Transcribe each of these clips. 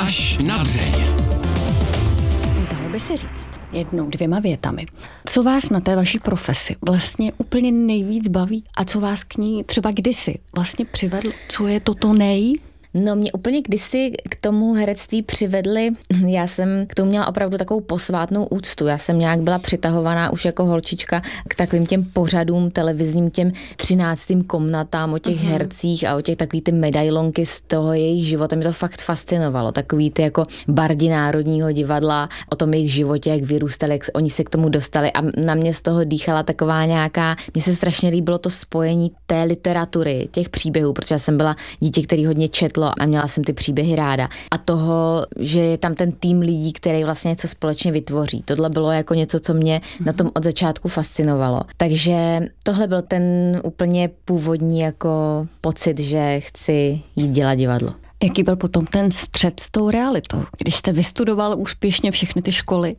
Až na dřeň. Dalo by se říct jednou, 2 větami. Co vás na té vaší profesi vlastně úplně nejvíc baví a co vás k ní třeba kdysi vlastně přivedlo? Co je to nej? No mě úplně kdysi k tomu herectví přivedli, já jsem k tomu měla opravdu takovou posvátnou úctu, já jsem nějak byla přitahovaná už jako holčička k takovým těm pořadům televizním, těm 13. komnatám o těch hercích a o těch takový ty medailonky z toho jejich života, mě to fakt fascinovalo, takový ty jako bardi Národního divadla, o tom jejich životě, jak vyrůstali, jak oni se k tomu dostali a na mě z toho dýchala taková nějaká, mně se strašně líbilo to spojení té literatury, těch příběhů, protože já jsem byla dítě, který hodně četlo a měla jsem ty příběhy ráda. A toho, že je tam ten tým lidí, který vlastně něco společně vytvoří. Tohle bylo jako něco, co mě na tom od začátku fascinovalo. Takže tohle byl ten úplně původní jako pocit, že chci jít dělat divadlo. Jaký byl potom ten střet s tou realitou, když jste vystudoval úspěšně všechny ty školy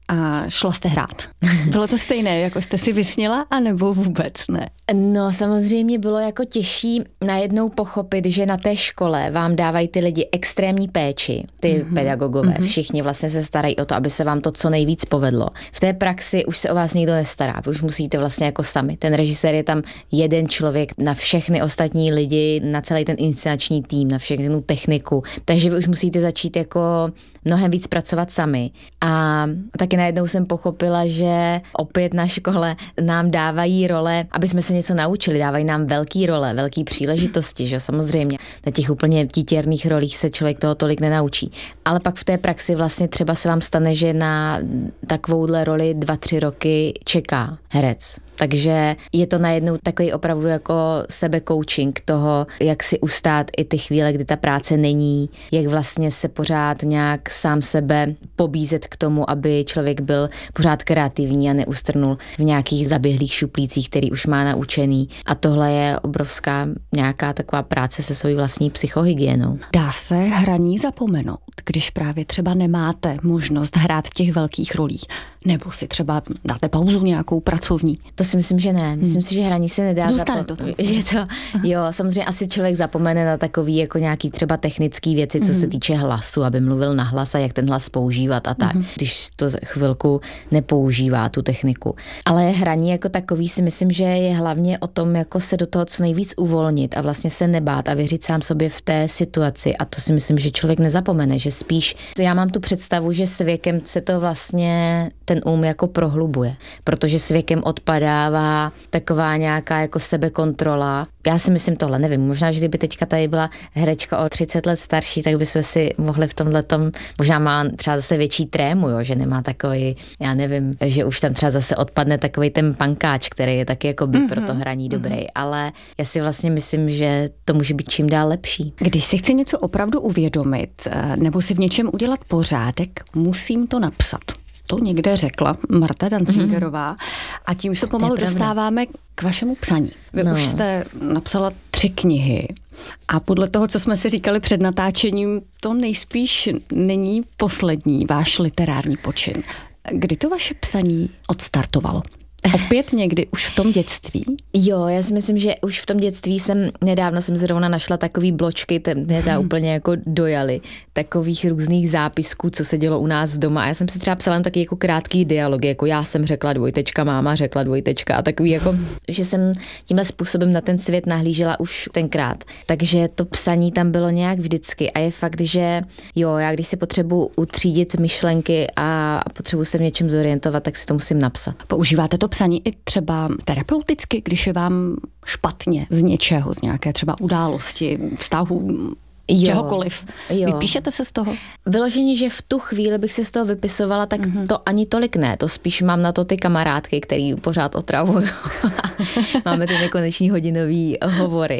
a šla jste hrát? Bylo to stejné, jako jste si vysnila, anebo vůbec ne? No samozřejmě bylo jako těžší najednou pochopit, že na té škole vám dávají ty lidi extrémní péči, ty pedagogové, všichni vlastně se starají o to, aby se vám to co nejvíc povedlo. V té praxi už se o vás nikdo nestará, vy už musíte vlastně jako sami. Ten režisér je tam jeden člověk na všechny ostatní lidi, na celý ten inscenační tým, na všechnu techniku, takže vy už musíte začít jako mnohem víc pracovat sami. A taky najednou jsem pochopila, že opět na škole nám dávají role, aby jsme se něco naučili, dávají nám velký role, velký příležitosti, že samozřejmě. Na těch úplně titěrných rolích se člověk toho tolik nenaučí. Ale pak v té praxi vlastně třeba se vám stane, že na takovouhle roli 2-3 roky čeká herec. Takže je to najednou takový opravdu jako sebe-coaching toho, jak si ustát i ty chvíle, kdy ta práce není, jak vlastně se pořád nějak sám sebe pobízet k tomu, aby člověk byl pořád kreativní a neustrnul v nějakých zaběhlých šuplících, který už má naučený. A tohle je obrovská nějaká taková práce se svojí vlastní psychohygienou. Dá se hraní zapomenout, když právě třeba nemáte možnost hrát v těch velkých rolích? Nebo si třeba dáte pauzu nějakou pracovní? To si myslím, že ne. Myslím si, že hraní se nedá zapomenout. Jo, samozřejmě asi člověk zapomene na takový jako nějaký třeba technický věci, co se týče hlasu, aby mluvil na hlas a jak ten hlas používat a tak, když to chvilku nepoužívá tu techniku. Ale hraní jako takový si myslím, že je hlavně o tom jako se do toho co nejvíc uvolnit a vlastně se nebát a věřit sám sobě v té situaci a to si myslím, že člověk nezapomene, že spíš já mám tu představu, že s věkem se to vlastně ten jako prohlubuje, protože s věkem odpadává taková nějaká jako sebekontrola. Já si myslím tohle, nevím, možná, že kdyby teďka tady byla herečka o 30 let starší, tak bychom si mohli v tomhletom, možná má třeba zase větší trému, jo, že nemá takový, já nevím, že už tam třeba zase odpadne takový ten pankáč, který je taky jako by pro to hraní dobrý, ale já si vlastně myslím, že to může být čím dál lepší. Když si chci něco opravdu uvědomit, nebo si v něčem udělat pořádek, musím to napsat. To někde řekla Marta Dancingerová a tím se pomalu dostáváme k vašemu psaní. Vy už jste napsala 3 knihy a podle toho, co jsme si říkali před natáčením, to nejspíš není poslední váš literární počin. Kdy to vaše psaní odstartovalo? Opět někdy už v tom dětství? Jo, já si myslím, že už v tom dětství nedávno jsem zrovna našla takový bločky, teda úplně jako dojaly, takových různých zápisků, co se dělo u nás doma. A já jsem si třeba psala taky jako krátký dialogy, jako já jsem řekla dvojtečka, máma řekla dvojtečka a takový jako, že jsem tímhle způsobem na ten svět nahlížela už tenkrát. Takže to psaní tam bylo nějak vždycky a je fakt, že jo, já když si potřebuji utřídit myšlenky a potřebuji se v něčem zorientovat, tak si to musím napsat. Používáte to psaní i třeba terapeuticky, když je vám špatně z něčeho, z nějaké třeba události, vztahu, čehokoliv. Jo. Vypíšete se z toho? Vyloženě, že v tu chvíli bych se z toho vypisovala, tak to ani tolik ne. To spíš mám na to ty kamarádky, který pořád otravují. Máme ty nekoneční hodinový hovory.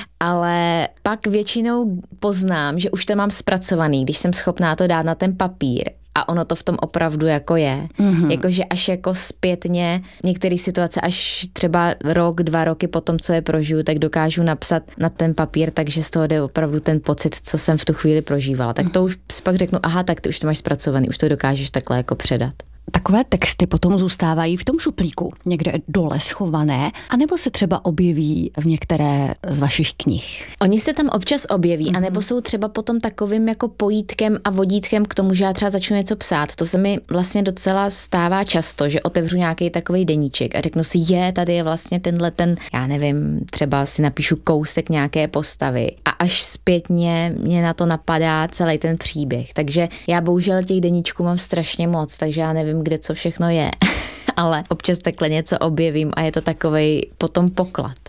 Ale pak většinou poznám, že už to mám zpracovaný, když jsem schopná to dát na ten papír. A ono to v tom opravdu jako je. Jakože až jako zpětně některé situace, až třeba 1-2 roky po tom, co je prožiju, tak dokážu napsat na ten papír, takže z toho jde opravdu ten pocit, co jsem v tu chvíli prožívala. Tak to už pak řeknu, aha, tak ty už to máš zpracovaný, už to dokážeš takhle jako předat. takové texty potom zůstávají v tom šuplíku, někde dole schované, anebo se třeba objeví v některé z vašich knih? Oni se tam občas objeví, anebo jsou třeba potom takovým jako pojítkem a vodítkem k tomu, že já třeba začnu něco psát. To se mi vlastně docela stává často, že otevřu nějaký takový deníček a řeknu si, tady je vlastně já nevím, třeba si napíšu kousek nějaké postavy a až zpětně mě na to napadá celý ten příběh. Takže já bohužel těch deníčků mám strašně moc, takže já nevím, kde co všechno je. Ale občas takhle něco objevím a je to takovej potom poklad.